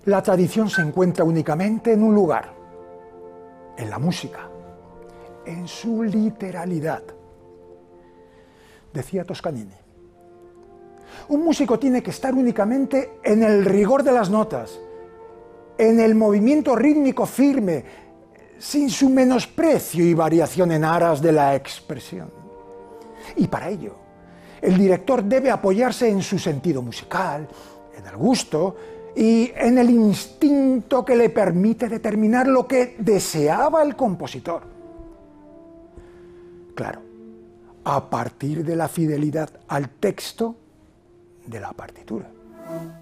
La tradición se encuentra únicamente en un lugar, en la música, en su literalidad. Decía Toscanini, un músico tiene que estar únicamente en el rigor de las notas, en el movimiento rítmico firme, sin su menosprecio y variación en aras de la expresión. Y para ello, el director debe apoyarse en su sentido musical, en el gusto y en el instinto que le permite determinar lo que deseaba el compositor. Claro, a partir de la fidelidad al texto de la partitura.